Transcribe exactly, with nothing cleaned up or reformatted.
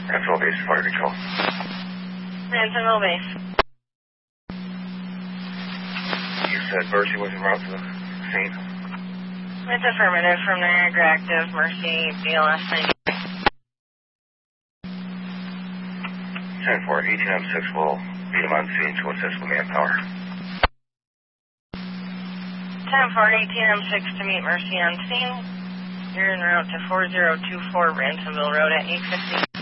Ransomville Base, fire control. Ransomville Base. You said Mercy was en route to the scene? It's affirmative from Niagara Active, Mercy, B L S ninety. ten four, eighteen M six will meet him on scene to assist with manpower. ten four, eighteen M six to meet Mercy on scene. You're en route to four zero two four Ransomville Road at eight fifty.